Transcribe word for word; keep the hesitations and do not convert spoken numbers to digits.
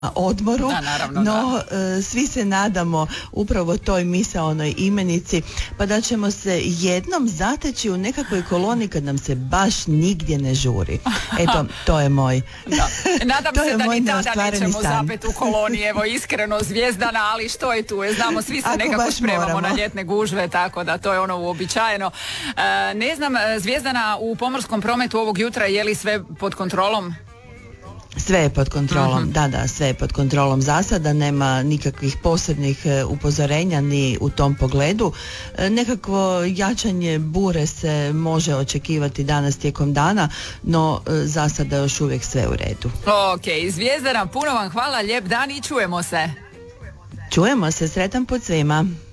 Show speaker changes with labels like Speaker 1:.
Speaker 1: odmoru,
Speaker 2: da, naravno,
Speaker 1: no
Speaker 2: da.
Speaker 1: e, svi se nadamo upravo toj misaonoj imenici, pa da ćemo se jednom zateći u nekakvoj koloni kad nam se baš nigdje ne žuri. Eto, to je moj
Speaker 2: da. Nadam
Speaker 1: to
Speaker 2: se
Speaker 1: je
Speaker 2: da
Speaker 1: moj
Speaker 2: ni tada
Speaker 1: neostvareni
Speaker 2: nećemo
Speaker 1: san.
Speaker 2: zapet u koloni, evo iskreno Zvijezdana, ali što je tu, je, znamo, svi se
Speaker 1: Ako
Speaker 2: nekako
Speaker 1: baš
Speaker 2: spremamo
Speaker 1: moramo.
Speaker 2: na ljetne gužve, tako da to je ono uobičajeno. E, ne znam, Zvijezdana, u pomorskom prometu ovog jutra je li sve pod kontrolom?
Speaker 1: Sve je pod kontrolom,
Speaker 2: uh-huh.
Speaker 1: da, da, sve je pod kontrolom za sada, nema nikakvih posebnih e, upozorenja ni u tom pogledu. E, nekakvo jačanje bure se može očekivati danas tijekom dana, no e, za sada još uvijek sve u redu.
Speaker 2: Ok, Zvijezdana, puno vam hvala, lijep dan i čujemo se.
Speaker 1: Čujemo se, sretan put svima.